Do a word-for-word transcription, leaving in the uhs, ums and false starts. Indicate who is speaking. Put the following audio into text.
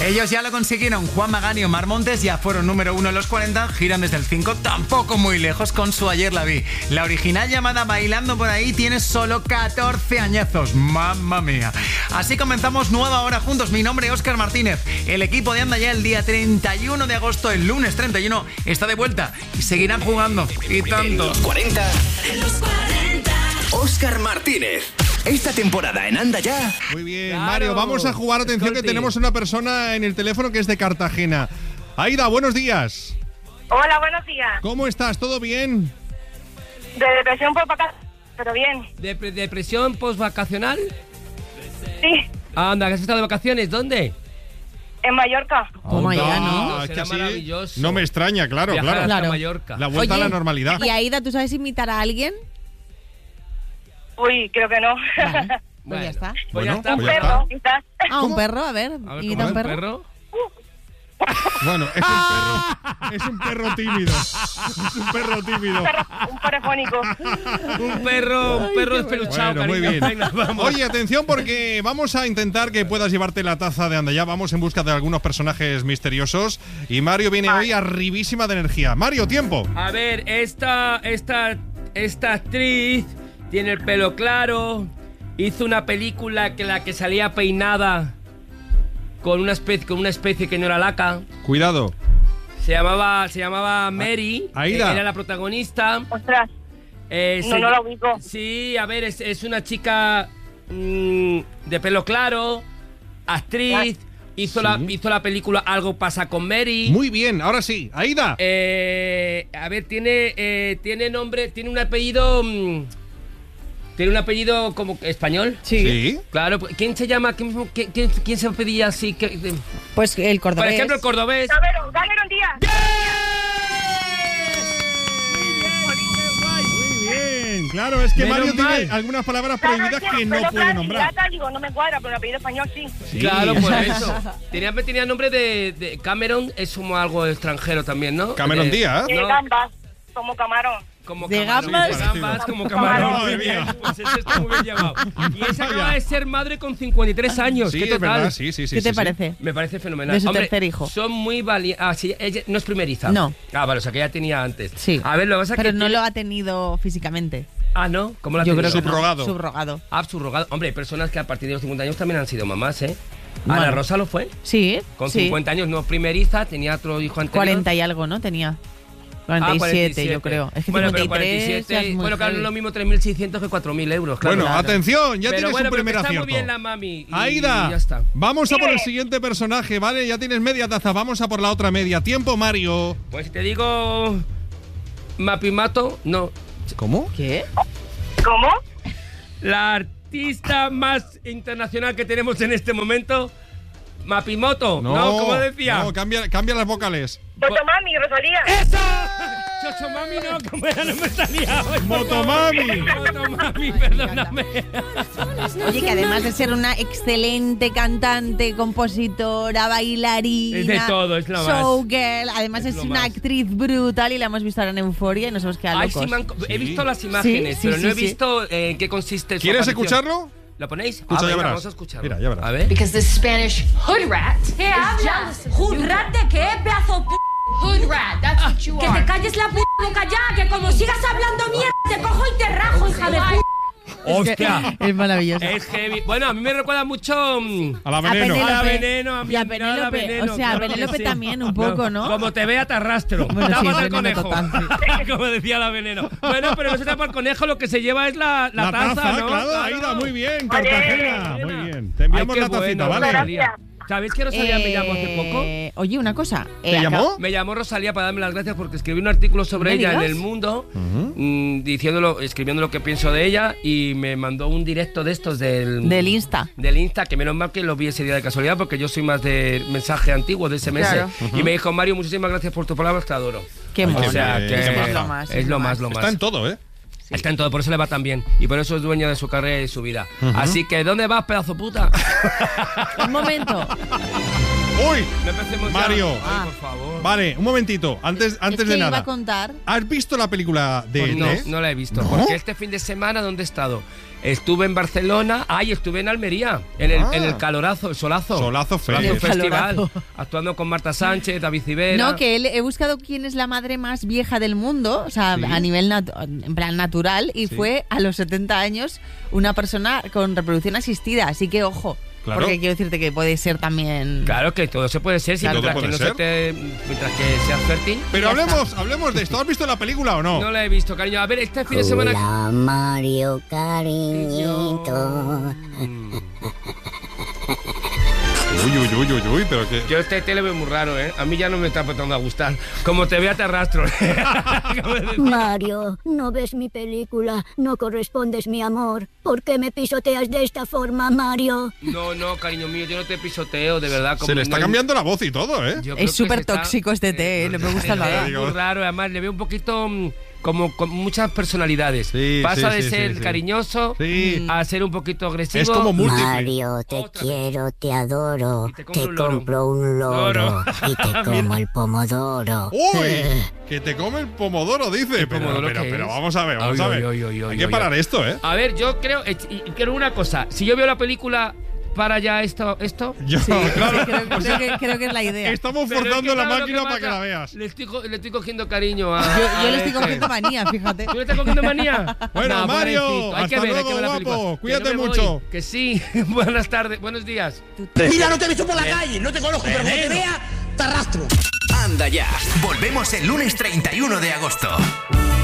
Speaker 1: Ellos ya lo consiguieron. Juan Magán y Omar Montes ya fueron número uno en los cuarenta, giran desde el cinco, tampoco muy lejos con su Ayer la vi. La original llamada Bailando por ahí tiene solo catorce añazos. Mamma mía. Así comenzamos nueva hora juntos. Mi nombre es Óscar Martínez. El equipo de Anda Ya el día treinta y uno de agosto, el lunes treinta y uno, está de vuelta y seguirán jugando. Y tanto.
Speaker 2: En los cuarenta. En los cuarenta. Óscar Martínez. Esta temporada en Anda Ya.
Speaker 3: Muy bien,
Speaker 4: Claro.
Speaker 3: Mario, vamos a jugar. Atención,
Speaker 4: Escolti.
Speaker 3: que tenemos una persona en el teléfono que es de Cartagena. Aida, buenos días.
Speaker 5: Hola, buenos días.
Speaker 3: ¿Cómo estás? ¿Todo bien?
Speaker 5: De depresión por vacaciones, pero bien.
Speaker 4: Dep- ¿Depresión postvacacional?
Speaker 5: Sí,
Speaker 4: Anda, que has estado de vacaciones. ¿Dónde?
Speaker 5: en Mallorca.
Speaker 6: Toma ya, ¿no?
Speaker 3: Ah, es que
Speaker 4: Será
Speaker 3: así
Speaker 4: maravilloso.
Speaker 3: no me extraña, claro,
Speaker 4: Viajar
Speaker 3: claro.
Speaker 4: hasta
Speaker 6: Claro.
Speaker 4: Mallorca.
Speaker 3: La vuelta
Speaker 6: Oye,
Speaker 3: a la normalidad.
Speaker 6: Y Aida, ¿tú sabes imitar a alguien?
Speaker 5: Uy, creo que no.
Speaker 6: Vale, pues
Speaker 4: Bueno.
Speaker 6: ya está.
Speaker 4: Pues
Speaker 3: Bueno,
Speaker 4: ya está.
Speaker 5: Un
Speaker 3: pues ya
Speaker 5: perro, quizás.
Speaker 6: Ah, un perro, a ver.
Speaker 4: A ver,
Speaker 6: Imita
Speaker 4: ¿cómo
Speaker 6: un
Speaker 4: es
Speaker 6: perro.
Speaker 4: perro?
Speaker 3: Bueno, es un perro, es un perro tímido. Es un perro tímido.
Speaker 5: Un perro, un perrofónico.
Speaker 4: Un perro, un perro despeluchado,
Speaker 3: Bueno, muy
Speaker 4: cariño.
Speaker 3: bien.
Speaker 4: Venga, vamos.
Speaker 3: Oye, atención, porque vamos a intentar que puedas llevarte la taza de Anda Ya. Vamos en busca de algunos personajes misteriosos. Y Mario viene hoy arribísima de energía. Mario, tiempo.
Speaker 4: A ver, esta, esta, esta actriz tiene el pelo claro. Hizo una película que la que salía peinada con una especie, con una especie que no era laca.
Speaker 3: Cuidado.
Speaker 4: Se llamaba, se llamaba Mary.
Speaker 3: Aida.
Speaker 4: eh, Era la protagonista.
Speaker 5: Ostras,
Speaker 4: Eh,
Speaker 5: no,
Speaker 4: se-
Speaker 5: no la ubico.
Speaker 4: Sí, a ver, es, es una chica mm, de pelo claro, actriz. Hizo,
Speaker 3: Sí.
Speaker 4: la, hizo la película Algo pasa con Mary.
Speaker 3: Muy bien, ahora sí. Aida.
Speaker 4: Eh, a ver, tiene, eh, tiene nombre, tiene un apellido. mm, tiene un apellido como español.
Speaker 3: Sí.
Speaker 4: Claro, ¿quién se llama? ¿Quién, quién, quién- quién se pedía así? ¿Qué- de-
Speaker 6: Pues el
Speaker 4: Por
Speaker 6: cordobés.
Speaker 4: ejemplo, el cordobés.
Speaker 5: Cameron, Cameron Díaz.
Speaker 3: Muy bien. Claro, es que
Speaker 4: Menos
Speaker 3: Mario tiene
Speaker 4: mal.
Speaker 3: algunas palabras
Speaker 5: Claro,
Speaker 3: prohibidas
Speaker 5: es
Speaker 3: que no
Speaker 5: pelo
Speaker 3: puede
Speaker 5: claro,
Speaker 3: nombrar.
Speaker 5: pirata, digo, no me cuadra, pero el apellido español sí.
Speaker 3: Sí.
Speaker 4: Claro, por eso. Tenía, tenía nombre de, de Cameron, es como algo extranjero también, ¿no?
Speaker 3: Cameron
Speaker 4: De-
Speaker 3: Díaz.
Speaker 5: De
Speaker 4: No.
Speaker 5: gambas, como camarón.
Speaker 4: Como
Speaker 6: ¿De
Speaker 4: camarón,
Speaker 6: gambas?
Speaker 4: de
Speaker 3: Sí,
Speaker 4: gambas
Speaker 3: parecido.
Speaker 4: como camarón.
Speaker 3: Madre
Speaker 4: Muy bien,
Speaker 3: mía.
Speaker 4: pues ese está muy bien llamado. Y esa acaba
Speaker 3: Vaya.
Speaker 4: de ser madre con cincuenta y tres años.
Speaker 3: Sí,
Speaker 4: ¿Qué
Speaker 3: es
Speaker 4: total?
Speaker 3: verdad, sí, sí, sí.
Speaker 6: ¿Qué te
Speaker 3: sí, sí.
Speaker 6: parece?
Speaker 4: Me parece fenomenal.
Speaker 6: De su
Speaker 4: Hombre,
Speaker 6: tercer hijo.
Speaker 4: Son muy valientes. Ah, sí, ella no es primeriza.
Speaker 6: No.
Speaker 4: Ah, vale, o sea que ya tenía antes.
Speaker 6: Sí.
Speaker 4: A ver, lo que pasa es
Speaker 6: Pero
Speaker 4: que.
Speaker 6: no
Speaker 4: tiene-
Speaker 6: lo ha tenido físicamente.
Speaker 4: Ah, ¿no? ¿Cómo lo ha
Speaker 6: Yo
Speaker 4: tenido?
Speaker 6: creo que no.
Speaker 3: Subrogado.
Speaker 6: Subrogado.
Speaker 4: Ah, subrogado. Hombre, hay personas que a partir de los cincuenta años también han sido mamás, ¿eh?
Speaker 6: Bueno.
Speaker 4: Ana Rosa lo fue.
Speaker 6: Sí,
Speaker 4: Con
Speaker 6: sí.
Speaker 4: cincuenta años, no primeriza, tenía otro hijo anterior.
Speaker 6: cuarenta y algo, ¿no? Tenía. cuarenta y siete,
Speaker 4: Ah,
Speaker 6: yo creo. Es que
Speaker 4: bueno,
Speaker 6: cincuenta y
Speaker 4: pero
Speaker 6: tres
Speaker 4: cuarenta y siete,
Speaker 6: ya es muy
Speaker 4: bueno, claro, no es
Speaker 6: heavy.
Speaker 4: lo mismo tres mil seiscientos que cuatro mil euros, claro.
Speaker 3: Bueno,
Speaker 4: Claro.
Speaker 3: atención, ya
Speaker 4: Pero
Speaker 3: tienes
Speaker 4: bueno,
Speaker 3: un primer
Speaker 4: pero que
Speaker 3: acierto.
Speaker 4: está muy bien la mami. y-
Speaker 3: Aida,
Speaker 4: y ya está.
Speaker 3: vamos a por el
Speaker 5: Dime.
Speaker 3: siguiente personaje, ¿vale? Ya tienes media taza, vamos a por la otra media. Tiempo, Mario.
Speaker 4: Pues te digo. Mapimato, no.
Speaker 3: ¿Cómo?
Speaker 6: ¿Qué?
Speaker 5: ¿Cómo?
Speaker 4: La artista más internacional que tenemos en este momento, Mapimoto. No, ¿cómo decía?
Speaker 3: No, cambia, cambia las vocales.
Speaker 5: Motomami, Rosalía.
Speaker 4: ¡Eso! Chochomami no, como ya no me salía hoy. por
Speaker 3: Motomami.
Speaker 4: favor. Motomami, perdóname.
Speaker 6: Oye, que además de ser una excelente cantante, compositora, bailarina,
Speaker 4: Es de todo, es la más.
Speaker 6: showgirl, además
Speaker 4: Es
Speaker 6: es,
Speaker 4: lo
Speaker 6: una
Speaker 4: más.
Speaker 6: actriz brutal y la hemos visto ahora en Euforia y nos hemos quedado
Speaker 4: Ay,
Speaker 6: locos.
Speaker 4: sí, me han co- he
Speaker 3: Sí.
Speaker 4: visto las imágenes,
Speaker 6: Sí, sí,
Speaker 4: pero no
Speaker 6: sí,
Speaker 4: he
Speaker 6: sí.
Speaker 4: visto eh, en qué consiste su
Speaker 3: ¿Quieres
Speaker 4: aparición.
Speaker 3: escucharlo?
Speaker 4: ¿Lo ponéis?
Speaker 3: Escucha,
Speaker 4: Ah,
Speaker 3: ya
Speaker 4: venga,
Speaker 3: verás.
Speaker 4: vamos a escucharlo.
Speaker 3: Mira, ya verás.
Speaker 4: A ver.
Speaker 7: Because this Spanish hood rat.
Speaker 8: ¿Qué hablas? ¿Hood rat de qué, pedazo de p***?
Speaker 7: Hood rat, that's what you
Speaker 8: Que
Speaker 7: are.
Speaker 8: te calles la p*** boca ya, que como sigas hablando mierda, te cojo y te rajo, hija de p***.
Speaker 4: ¡Hostia!
Speaker 6: Es maravilloso.
Speaker 4: Es heavy. Bueno, a mí me recuerda mucho mm,
Speaker 3: A la
Speaker 6: A
Speaker 3: veneno.
Speaker 6: Penélope.
Speaker 4: a la veneno, a mi
Speaker 6: Y a
Speaker 4: admirada
Speaker 6: Penélope,
Speaker 4: veneno.
Speaker 6: o sea, a
Speaker 4: claro que
Speaker 6: Penélope
Speaker 4: sí.
Speaker 6: también un poco, ¿no?
Speaker 4: Como te vea, te arrastro.
Speaker 6: Bueno, sí,
Speaker 4: Tapas al
Speaker 6: veneno
Speaker 4: conejo.
Speaker 6: total,
Speaker 4: Como decía la veneno. Bueno, pero no se tapa el conejo, lo que se lleva es la, la,
Speaker 3: La taza,
Speaker 4: ¿no?
Speaker 3: claro, Aida, muy bien, Cartagena.
Speaker 4: Vale.
Speaker 3: Muy bien. Te enviamos
Speaker 4: Ay, qué
Speaker 3: la tacita,
Speaker 4: bueno,
Speaker 3: ¿vale?
Speaker 4: Rosalía. ¿Sabéis que Rosalía me llamó hace poco?
Speaker 6: Eh, Oye, una cosa.
Speaker 3: ¿Te
Speaker 6: eh,
Speaker 3: llamó?
Speaker 6: acá-
Speaker 4: Me llamó Rosalía para darme las gracias porque escribí un artículo sobre
Speaker 6: ¿Me
Speaker 4: ella
Speaker 6: digas?
Speaker 4: en El Mundo, mm, diciéndolo, escribiendo lo que pienso de ella, y me mandó un directo de estos del,
Speaker 6: Del Insta.
Speaker 4: del Insta, que menos mal que lo vi ese día de casualidad porque yo soy más de mensaje antiguo de ese mes.
Speaker 6: Claro.
Speaker 4: Y me dijo, Mario, muchísimas gracias por tus palabras, te adoro.
Speaker 6: Qué
Speaker 3: Ay,
Speaker 6: mono.
Speaker 3: qué
Speaker 4: O sea,
Speaker 3: bien,
Speaker 4: que
Speaker 3: qué
Speaker 4: es,
Speaker 3: maja.
Speaker 6: lo más,
Speaker 4: es lo más, lo más.
Speaker 3: Está en todo, ¿eh?
Speaker 4: Está en todo, por eso le va tan bien. Y por eso es dueño de su carrera y su vida. Así que, ¿dónde vas, pedazo puta?
Speaker 6: Un momento.
Speaker 3: Uy,
Speaker 4: No empecemos ya.
Speaker 3: Mario.
Speaker 4: Ay,
Speaker 6: Ah.
Speaker 4: por favor.
Speaker 3: Vale, un momentito. Antes, antes
Speaker 6: es que
Speaker 3: de
Speaker 6: iba
Speaker 3: nada.
Speaker 6: a contar.
Speaker 3: ¿Has visto la película de
Speaker 4: Pues
Speaker 3: E T?
Speaker 4: no, no la he visto.
Speaker 3: ¿No?
Speaker 4: Porque este fin de semana, ¿dónde he estado? Estuve en Barcelona. Ay, estuve en Almería. En el,
Speaker 3: Ah.
Speaker 4: en el calorazo, el solazo.
Speaker 3: Solazo Fest.
Speaker 4: Solazo
Speaker 6: El
Speaker 4: Festival.
Speaker 6: calorazo.
Speaker 4: Actuando con Marta Sánchez, David Civera.
Speaker 6: No, que él- he buscado quién es la madre más vieja del mundo, o sea,
Speaker 3: Sí.
Speaker 6: a nivel natu- en plan natural, y
Speaker 3: Sí.
Speaker 6: fue a los setenta años una persona con reproducción asistida. Así que ojo,
Speaker 3: Claro.
Speaker 6: porque quiero decirte que puede ser también.
Speaker 4: Claro que todo se puede ser, si
Speaker 3: Todo
Speaker 4: mientras,
Speaker 3: puede
Speaker 4: que no
Speaker 3: ser.
Speaker 4: se te, mientras que seas fértil.
Speaker 3: Pero
Speaker 6: Ya está.
Speaker 3: hablemos, hablemos de esto. ¿Has visto la película o no?
Speaker 4: No la he visto, cariño. A ver, este fin de semana.
Speaker 9: Hola, Mario, cariñito.
Speaker 3: Uy, uy, uy, uy, uy, pero que.
Speaker 4: Yo este tele veo muy raro, ¿eh? A mí ya no me está empezando a gustar. Como te vea, te arrastro.
Speaker 9: Mario, no ves mi película, no correspondes mi amor. ¿Por qué me pisoteas de esta forma, Mario?
Speaker 4: No, no, cariño mío, yo no te pisoteo, de verdad. Como
Speaker 3: Se le
Speaker 4: no
Speaker 3: está
Speaker 4: hay-
Speaker 3: cambiando la voz y todo, ¿eh?
Speaker 4: Yo creo
Speaker 6: Es
Speaker 4: que
Speaker 6: súper
Speaker 4: se está-
Speaker 6: tóxico este té, ¿eh? No me gusta
Speaker 4: Es
Speaker 6: nada.
Speaker 3: digo.
Speaker 4: muy raro, además le veo un poquito mm, como con muchas personalidades.
Speaker 3: Sí,
Speaker 4: Pasa
Speaker 3: sí,
Speaker 4: de
Speaker 3: sí,
Speaker 4: ser
Speaker 3: sí, sí.
Speaker 4: cariñoso
Speaker 3: Sí.
Speaker 4: a ser un poquito agresivo.
Speaker 3: Es como múltiple.
Speaker 9: Mario, te
Speaker 4: Otra
Speaker 9: quiero, te adoro.
Speaker 4: Y te compro
Speaker 9: Te
Speaker 4: un loro.
Speaker 9: compro un loro
Speaker 4: Loro.
Speaker 9: y te como el pomodoro.
Speaker 3: ¡Uy! Que te come el pomodoro, dice. Pero,
Speaker 4: pomodoro
Speaker 3: pero,
Speaker 4: qué
Speaker 3: pero
Speaker 4: es?
Speaker 3: vamos a ver, vamos
Speaker 4: Ay,
Speaker 3: a ver.
Speaker 4: ay, ay, ay,
Speaker 3: Hay
Speaker 4: ay,
Speaker 3: que
Speaker 4: ay,
Speaker 3: parar
Speaker 4: ay.
Speaker 3: esto, ¿eh?
Speaker 4: A ver, yo creo, eh, y quiero una cosa, si yo veo la película para ya esto, esto
Speaker 3: Yo,
Speaker 6: Sí,
Speaker 3: claro.
Speaker 6: sí, creo, creo que, creo que es la idea.
Speaker 3: Estamos
Speaker 4: Pero es
Speaker 3: forzando
Speaker 4: que,
Speaker 3: la
Speaker 4: ¿sabes lo
Speaker 3: máquina
Speaker 4: que
Speaker 3: para que
Speaker 4: pasa?
Speaker 3: la veas.
Speaker 4: Le estoy, co- le estoy cogiendo cariño a.
Speaker 6: Yo, yo le
Speaker 4: a
Speaker 6: estoy
Speaker 4: este.
Speaker 6: cogiendo manía, fíjate.
Speaker 4: ¿Tú le estás cogiendo manía?
Speaker 3: Bueno,
Speaker 4: No,
Speaker 3: Mario,
Speaker 4: pobrecito. Hay que
Speaker 3: hasta
Speaker 4: ver, hay que
Speaker 3: luego,
Speaker 4: ver la
Speaker 3: guapo.
Speaker 4: película.
Speaker 3: Cuídate
Speaker 4: Que no me
Speaker 3: mucho.
Speaker 4: voy, que sí. Buenas tardes, buenos días.
Speaker 10: Mira, no te he visto por la calle, no te conozco, pero como te vea, te arrastro.
Speaker 2: Anda ya. Volvemos el lunes treinta y uno de agosto.